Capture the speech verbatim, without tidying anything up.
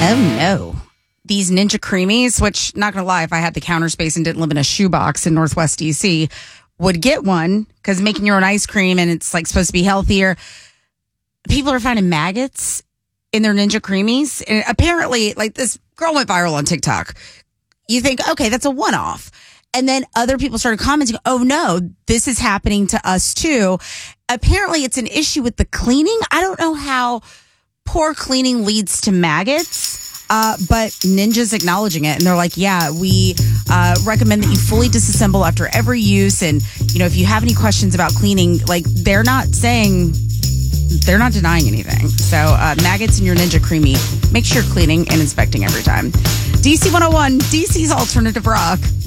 Oh, no. These Ninja Creamies, which, not going to lie, if I had the counter space and didn't live in a shoebox in Northwest D C, would get one because making your own ice cream and it's like supposed to be healthier. People are finding maggots in their Ninja Creamies. And apparently, like this girl went viral on TikTok. You think, okay, that's a one-off. And then other people started commenting, oh no, this is happening to us too. Apparently, it's an issue with the cleaning. I don't know how poor cleaning leads to maggots. Uh, but Ninja's acknowledging it. And they're like, yeah, we uh, recommend that you fully disassemble after every use. And, you know, if you have any questions about cleaning, like they're not saying, they're not denying anything. So uh, maggots in your Ninja Creamy, make sure you're cleaning and inspecting every time. D C one oh one, D C's Alternative Rock.